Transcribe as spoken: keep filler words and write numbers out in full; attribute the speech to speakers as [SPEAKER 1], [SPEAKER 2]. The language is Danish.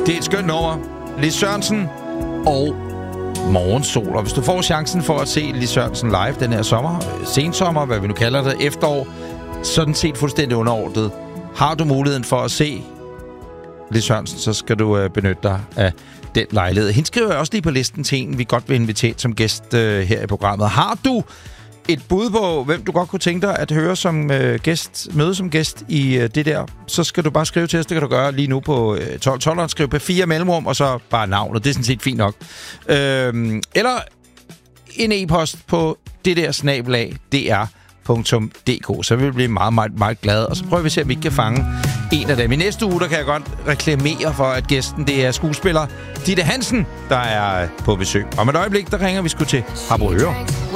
[SPEAKER 1] Det er et skønt nummer. Lis Sørensen og Morgensol. Og hvis du får chancen for at se Lis Sørensen live den her sommer, sensommer, hvad vi nu kalder det, efterår, sådan set fuldstændig underordnet. Har du muligheden for at se Lis Sørensen, så skal du øh, benytte dig af den lejlighed. Hende skriver jeg også lige på listen til en, vi godt vil invitere som gæst øh, her i programmet. Har du et bud på, hvem du godt kunne tænke dig at høre som øh, gæst, møde som gæst i øh, det der, så skal du bare skrive til os. Det kan du gøre lige nu på øh, tolv tolv og skrive på fire mellemrum, og så bare navnet. Det er sådan set fint nok. Øh, eller en e-post på det der snabelag, dr punktum d k. Så vil vi blive meget, meget, meget glade. Og så prøver vi at se, om vi ikke kan fange en af dem. I næste uge, der kan jeg godt reklamere for, at gæsten, det er skuespiller Ditte Hansen, der er på besøg. Om et øjeblik, der ringer vi sgu til Harboøre.